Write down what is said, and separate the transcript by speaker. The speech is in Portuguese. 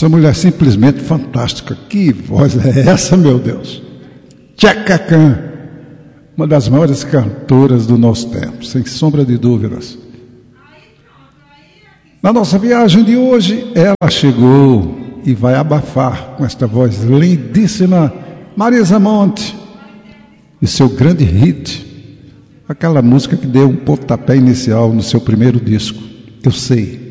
Speaker 1: Essa mulher simplesmente fantástica. Que voz é essa, meu Deus? Tcheca Khan, uma das maiores cantoras do nosso tempo, sem sombra de dúvidas. Na nossa viagem de hoje, ela chegou e vai abafar com esta voz lindíssima, Marisa Monte, e seu grande hit, aquela música que deu um pontapé inicial no seu primeiro disco, Eu Sei.